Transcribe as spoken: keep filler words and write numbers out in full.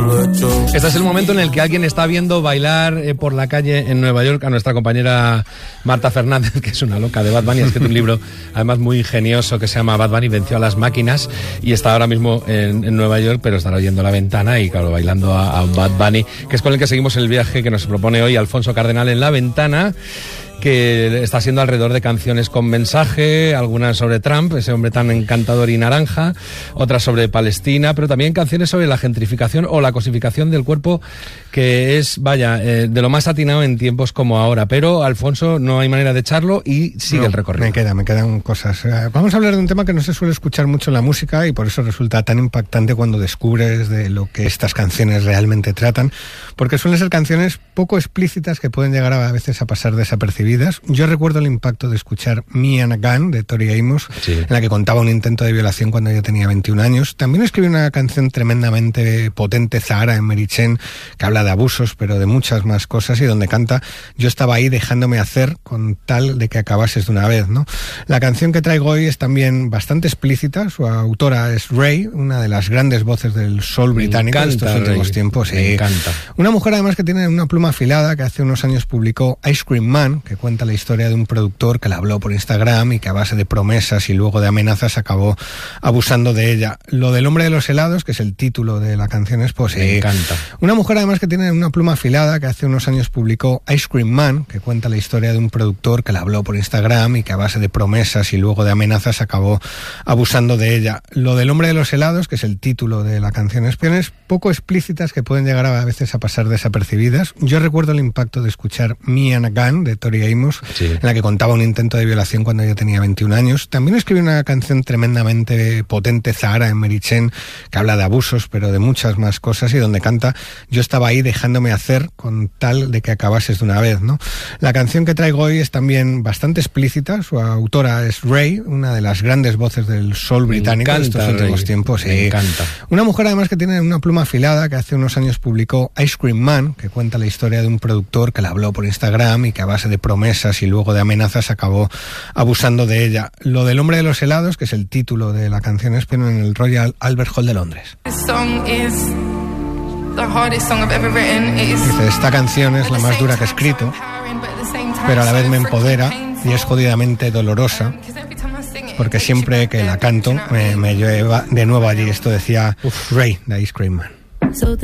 todo lo hecho. Este es el momento en el que alguien está viendo bailar eh, por la calle en Nueva York a nuestra compañera Marta Fernández, que es una loca de Bad Bunny. Ha escrito un libro además muy ingenioso que se llama Bad Bunny venció a las máquinas, y está ahora mismo en, en Nueva York, pero estará oyendo La Ventana y claro, bailando a, a Bad Bunny, que es con el que seguimos el viaje que nos propone hoy Alfonso Cardenal en La Ventana, que está siendo alrededor de canciones con mensaje, algunas sobre Trump, ese hombre tan encantador y naranja, otras sobre Palestina, pero también canciones sobre la gentrificación o la cosificación del cuerpo, que es, vaya, eh, de lo más atinado en tiempos como ahora. Pero, Alfonso, no hay manera de echarlo y sigue no, el recorrido. Me queda, me quedan cosas. Eh, vamos a hablar de un tema que no se suele escuchar mucho en la música y por eso resulta tan impactante cuando descubres de lo que estas canciones realmente tratan, porque suelen ser canciones poco explícitas que pueden llegar a, a veces a pasar desapercibidas. Yo recuerdo el impacto de escuchar Me and a Gun de Tori Amos, sí, en la que contaba un intento de violación cuando yo tenía veintiún años. También escribí una canción tremendamente potente, Zahara, en Mary Chain, que habla de abusos, pero de muchas más cosas, y donde canta yo estaba ahí dejándome hacer con tal de que acabases de una vez, ¿no? La canción que traigo hoy es también bastante explícita. Su autora es Ray, una de las grandes voces del soul británico de estos últimos Ray. tiempos. Sí. Me encanta. Una mujer además que tiene una pluma afilada, que hace unos años publicó Ice Cream Man, que cuenta la historia de un productor que la habló por Instagram y que a base de promesas y luego de amenazas acabó abusando de ella. Lo del hombre de los helados, que es el título de la canción, es pues... Me encanta. Una mujer además que tiene una pluma afilada, que hace unos años publicó Ice Cream Man, que cuenta la historia de un productor que la habló por Instagram y que a base de promesas y luego de amenazas acabó abusando de ella. Lo del hombre de los helados, que es el título de la canción, es canciones poco explícitas que pueden llegar a, a veces a pasar desapercibidas. Yo recuerdo el impacto de escuchar Me and a Gun de Tori Amos, sí, en la que contaba un intento de violación cuando yo tenía veintiún años. También escribí una canción tremendamente potente, Zahara, en Mary Chain, que habla de abusos, pero de muchas más cosas, y donde canta yo estaba ahí dejándome hacer con tal de que acabases de una vez, ¿no? La canción que traigo hoy es también bastante explícita. Su autora es Ray, una de las grandes voces del soul británico de estos últimos tiempos. Me sí. encanta. Una mujer además que tiene una pluma afilada, que hace unos años publicó Ice Cream Man, que cuenta la historia de un productor que la habló por Instagram y que a base de promesas y luego de amenazas acabó abusando de ella. Lo del hombre de los helados, que es el título de la canción, es en el Royal Albert Hall de Londres. Dice, esta canción es la más dura que he escrito, pero a la vez me empodera y es jodidamente dolorosa, porque siempre que la canto me, me lleva de nuevo allí. Esto decía Ray de Ice Cream Man.